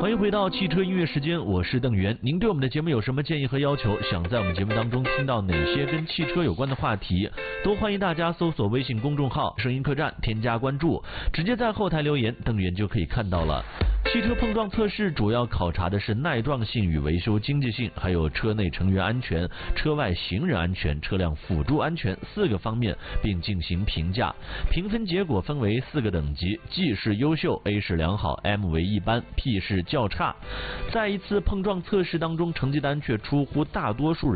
欢迎回到汽车音乐时间，我是邓源。您对我们的节目有什么建议和要求？想在我们节目当中听到哪些跟汽车有关的话题？都欢迎大家搜索微信公众号“声音客栈”，添加关注，直接在后台留言，邓源就可以看到了。汽车碰撞测试主要考察的是耐撞性与维修经济性，还有车内成员安全、车外行人安全、车辆辅助安全4个方面，并进行评价。评分结果分为4个等级 ，G 是优秀 ，A 是良好 ，M 为一般 ，P 是较差。在一次碰撞测试当中，成绩单却出乎大多数人